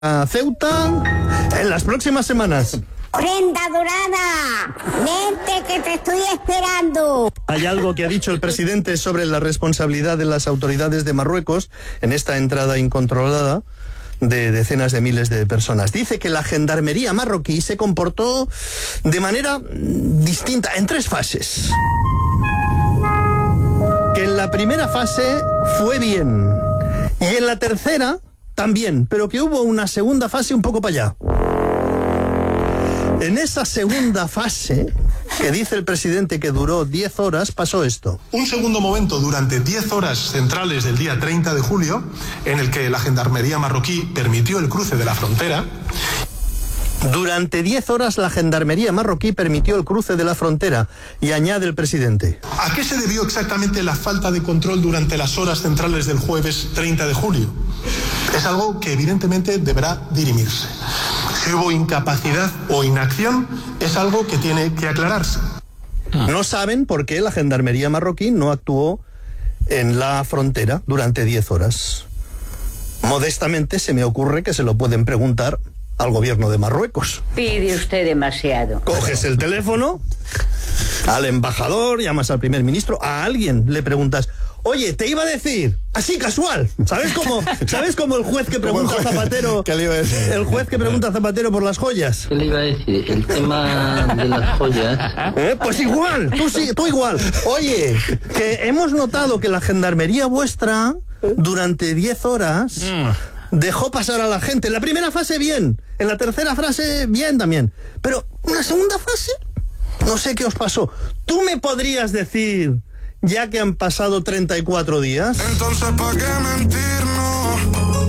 a Ceuta en las próximas semanas. ¡Prenda dorada! ¡Vente que te estoy esperando! Hay algo que ha dicho el presidente sobre la responsabilidad de las autoridades de Marruecos en esta entrada incontrolada de decenas de miles de personas. Dice que la gendarmería marroquí se comportó de manera distinta en 3 fases. Que en la primera fase fue bien y en la tercera también, pero que hubo una segunda fase un poco para allá. En esa segunda fase, que dice el presidente que duró 10 horas, pasó esto. Un segundo momento durante 10 horas centrales del día 30 de julio, en el que la gendarmería marroquí permitió el cruce de la frontera. Durante 10 horas la gendarmería marroquí permitió el cruce de la frontera, y añade el presidente. ¿A qué se debió exactamente la falta de control durante las horas centrales del jueves 30 de julio? Es algo que evidentemente deberá dirimirse. Si hubo incapacidad o inacción, es algo que tiene que aclararse. No saben por qué la gendarmería marroquí no actuó en la frontera durante 10 horas. Modestamente se me ocurre que se lo pueden preguntar al gobierno de Marruecos. Pide usted demasiado. Coges el teléfono, al embajador, llamas al primer ministro, a alguien le preguntas: oye, te iba a decir, así casual, ¿sabes cómo el juez que pregunta a Zapatero? ¿Qué le iba a decir? El juez que pregunta a Zapatero por las joyas. ¿Qué le iba a decir? El tema de las joyas. Pues igual, tú igual. Oye, que hemos notado que la gendarmería vuestra durante 10 horas dejó pasar a la gente. En la primera fase bien, en la tercera fase bien también, pero una segunda fase, no sé qué os pasó. ¿Tú me podrías decir, ya que han pasado 34 días? Entonces, ¿para qué mentirnos?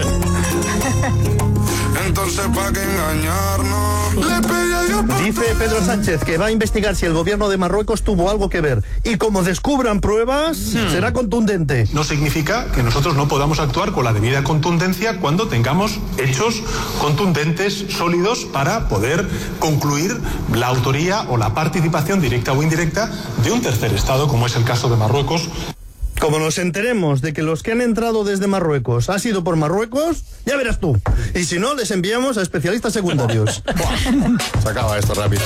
Entonces, ¿para qué engañarnos? Le pedí a Dios. Dice Pedro Sánchez que va a investigar si el gobierno de Marruecos tuvo algo que ver. Y como descubran pruebas, será contundente. No significa que nosotros no podamos actuar con la debida contundencia cuando tengamos hechos contundentes, sólidos, para poder concluir la autoría o la participación directa o indirecta de un tercer Estado, como es el caso de Marruecos. Como nos enteremos de que los que han entrado desde Marruecos ha sido por Marruecos, ya verás tú. Y si no, les enviamos a especialistas secundarios. Se acaba esto rápido.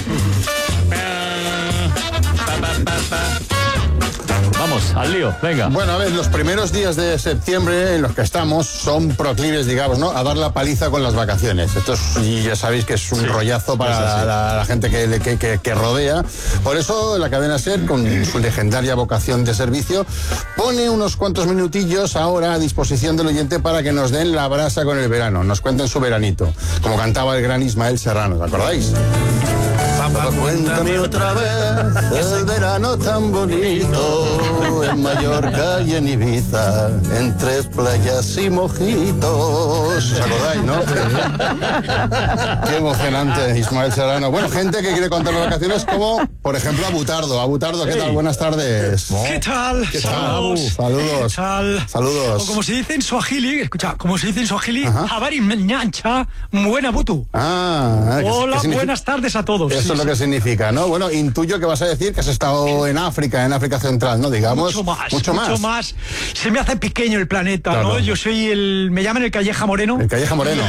Vamos, al lío, venga. Bueno, a ver, los primeros días de septiembre en los que estamos son proclives, digamos, ¿no?, a dar la paliza con las vacaciones. Esto es, y ya sabéis que es un rollazo para la gente que rodea. Por eso la cadena SER, con su legendaria vocación de servicio, pone unos cuantos minutillos ahora a disposición del oyente para que nos den la brasa con el verano, nos cuenten su veranito, como cantaba el gran Ismael Serrano, ¿os acordáis? Papá, cuéntame otra vez el verano tan bonito en Mallorca y en Ibiza, en 3 playas y mojitos. ¿Os acordáis, no? Qué emocionante, Ismael Serrano. Bueno, gente que quiere contar las vacaciones, como, por ejemplo, Abutardo. Abutardo, ¿qué tal? Buenas tardes. ¿Qué tal? ¿Qué tal? Saludos. ¿Qué tal? Saludos. O como se dice en Swahili, escucha, como se dice en Swahili, Habari Menyancha, buena butu. Hola, buenas tardes a todos. Eso es lo que significa, ¿no? Bueno, intuyo que vas a decir que has estado en África Central, ¿no? Digamos. Mucho más. Se me hace pequeño el planeta, claro, ¿no? Yo soy me llaman el Calleja Moreno. El Calleja Moreno.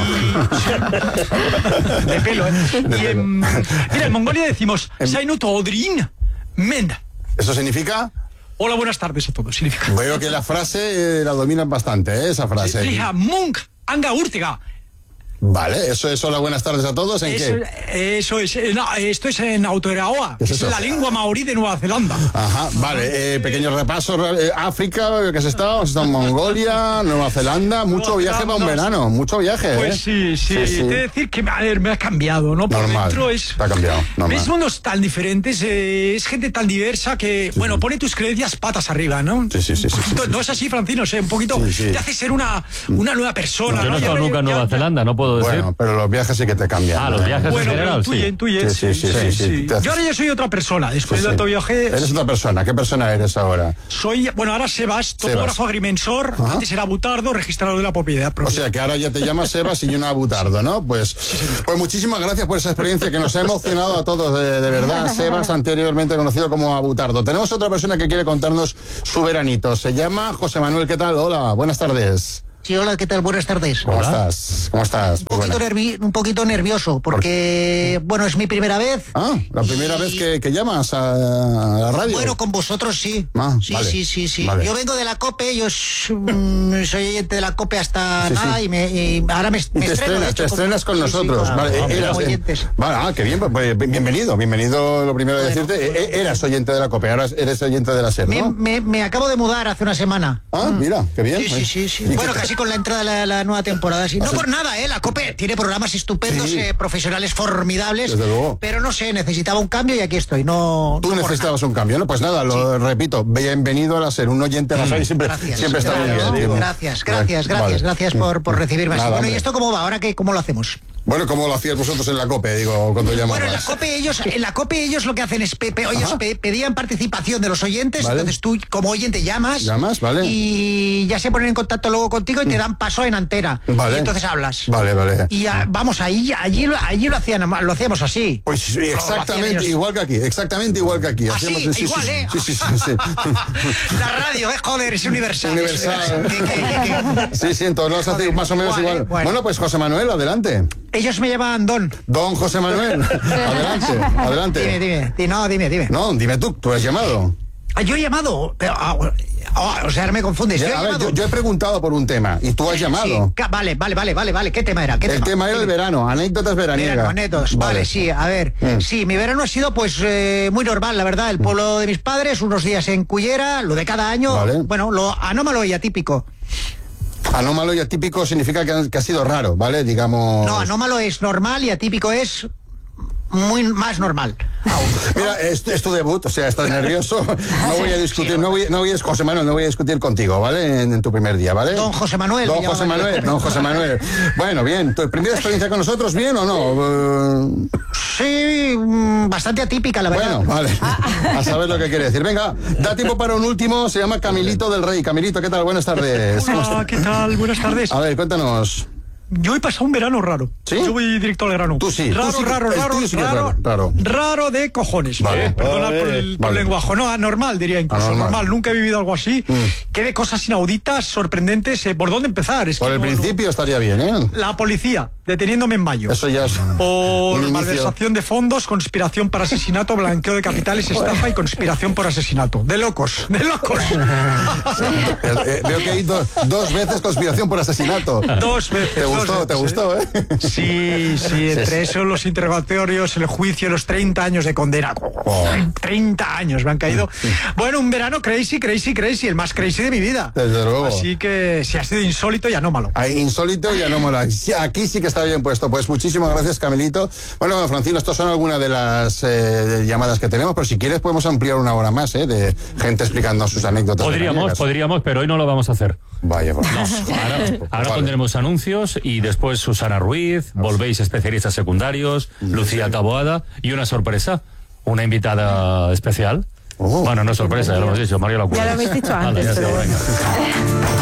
De pelo, ¿eh? Mira, en Mongolia decimos Sainut Odrin Menda. ¿Eso significa? Hola, buenas tardes a todos. Significa. Veo que la frase la dominan bastante, ¿eh? Esa frase. Munk Anga Urtiga. Vale, eso es hola, buenas tardes a todos. ¿En qué? Eso es, esto es en Aotearoa, que es la lengua maorí de Nueva Zelanda. Ajá, vale, pequeño repaso. África, que has estado en Mongolia, Nueva Zelanda, mucho viaje para un verano, mucho viaje. Pues sí. Te he de decir que me ha cambiado, ¿no? Por normal, dentro es. Te ha cambiado. Ves mundos tan diferentes, es gente tan diversa que, bueno, pone tus creencias patas arriba, ¿no? Sí. No es así, Francino, un poquito te hace ser una nueva persona. Yo no he estado nunca en Nueva Zelanda, no puedo decir. Bueno, pero los viajes sí que te cambian. Los viajes en general, sí. Yo ahora ya soy otra persona. Después de otro viaje. Eres otra persona. ¿Qué persona eres ahora? Ahora Sebas, topógrafo agrimensor. Antes era Abutardo, registrador de la propiedad propia. O sea, que ahora ya te llamas Sebas y yo no Abutardo, ¿no? Pues muchísimas gracias por esa experiencia que nos ha emocionado a todos, de verdad. Sebas, anteriormente conocido como Abutardo. Tenemos otra persona que quiere contarnos su veranito. Se llama José Manuel. ¿Qué tal? Hola, buenas tardes. Sí, hola, ¿qué tal? Buenas tardes. ¿Cómo estás? Un poquito nervioso, porque, bueno, es mi primera vez. La primera vez que llamas a la radio. Bueno, con vosotros sí. Sí, vale. sí. Vale. Yo vengo de la COPE, yo soy oyente de la COPE hasta nada. Y ahora me estreno. Te estrenas con nosotros. Vale, qué bien, pues, bienvenido, lo primero de decirte. Eras oyente de la COPE, ahora eres oyente de la SER, ¿no? Me acabo de mudar hace una semana. Mira, qué bien. Sí. Bueno, casi con la entrada de la nueva temporada. Sí. No por nada, la COPE tiene programas estupendos, profesionales formidables. Desde luego. Pero no sé, necesitaba un cambio y aquí estoy. Tú necesitabas un cambio, ¿no? Pues nada, lo repito, bienvenido a la SER, un oyente de la SER siempre está muy bien. Gracias por recibirme así. Nada, bueno, hombre. ¿y esto cómo va? ¿Ahora cómo lo hacemos? Bueno, ¿cómo lo hacías vosotros en la COPE, digo, cuando llamabas? Bueno, en la COPE ellos lo que hacen es pedían participación de los oyentes, vale. Entonces tú como oyente llamas, vale. Y ya se ponen en contacto luego contigo y te dan paso en antena. Vale. Y entonces hablas. Vale. Y vamos, allí lo hacíamos así. Pues exactamente igual que aquí. Así, igual, Sí. La radio, joder, es universal. Sí, en todos lados hace más o menos igual. Bueno, pues José Manuel, adelante. Ellos me llaman Don José Manuel. Adelante. Dime. No, dime tú has llamado. Yo he llamado, pero, o sea, me confundes. Yo he preguntado por un tema y tú has llamado. Sí, vale. ¿Qué tema era? El tema era el verano, anécdotas veraniegas. Vale, sí, a ver. Sí, mi verano ha sido pues muy normal, la verdad. El pueblo de mis padres, unos días en Cullera, lo de cada año. Vale. Bueno, lo anómalo y atípico. Anómalo y atípico significa que ha sido raro, ¿vale? Digamos... No, anómalo es normal y atípico es muy más normal. Mira, es tu debut, o sea, estás nervioso. No voy a discutir, José Manuel, no voy a discutir contigo, ¿vale? En tu primer día, ¿vale? Don José Manuel. Don José Manuel. Bueno, bien, ¿tu primera experiencia con nosotros, bien o no? Sí, bastante atípica, la verdad. Bueno, vale. A saber lo que quiere decir. Venga, da tiempo para un último, se llama Camilito del Rey. Camilito, ¿qué tal? Buenas tardes. Hola, ¿qué tal? Buenas tardes. A ver, cuéntanos. Yo he pasado un verano raro. ¿Sí? Yo voy directo al grano. Tú sí. Raro de cojones. Vale. Perdona por el lenguaje. No, anormal diría incluso. Anormal. Nunca he vivido algo así. Que de cosas inauditas, sorprendentes. ¿Por dónde empezar? Por el principio estaría bien, ¿eh? La policía, deteniéndome en mayo. Eso ya es... Por malversación de fondos, conspiración para asesinato, blanqueo de capitales, estafa y conspiración por asesinato. De locos. Veo que hay dos veces conspiración por asesinato. 2 veces. ¿Te gustó, eh? Sí, entre eso, los interrogatorios, el juicio, los 30 años de condena. 30 años me han caído. Bueno, un verano crazy, el más crazy de mi vida. Desde luego. Así que si ha sido insólito y anómalo. Insólito y anómalo. Aquí sí que está bien puesto. Pues muchísimas gracias, Camilito. Bueno, Francino, estas son algunas de las llamadas que tenemos, pero si quieres podemos ampliar una hora más, de gente explicando sus anécdotas. Podríamos, pero hoy no lo vamos a hacer. Vaya, pues. Ahora pondremos anuncios y después Susana Ruiz, volvéis especialistas secundarios, Lucía Taboada y una sorpresa, una invitada especial. Bueno, no es sorpresa, ya lo hemos dicho, Mario Lacuela. Ya lo habéis dicho antes, pero bueno.